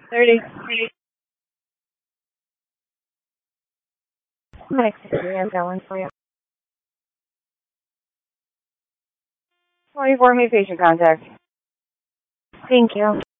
30. Next, I'm going for you. 24 May patient contact. Thank you.